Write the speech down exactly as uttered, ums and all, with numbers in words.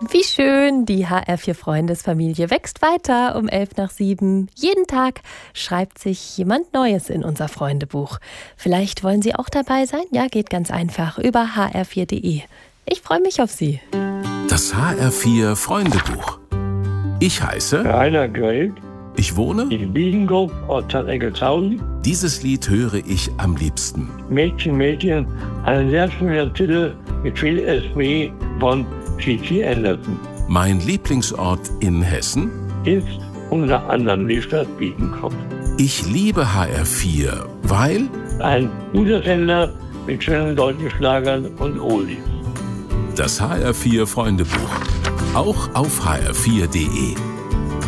Wie schön, die H R vier Freundesfamilie wächst weiter um elf nach sieben. Jeden Tag schreibt sich jemand Neues in unser Freundebuch. Vielleicht wollen Sie auch dabei sein? Ja, geht ganz einfach über h r vier punkt d e. Ich freue mich auf Sie. Das H R vier Freundebuch. Ich heiße Rainer Grell. Ich wohne in Biedenkopf, Ortsteil Eggelshausen. Dieses Lied höre ich am liebsten. Mädchen, Mädchen, ein sehr schöner Titel mit viel Esprit von Gigi Anderson. Mein Lieblingsort in Hessen ist unter anderem die Stadt Biedenkopf. Ich liebe H R vier, weil ein guter Sender mit schönen deutschen Schlagern und Oldies. Das H R vier Freundebuch, auch auf h r vier punkt d e.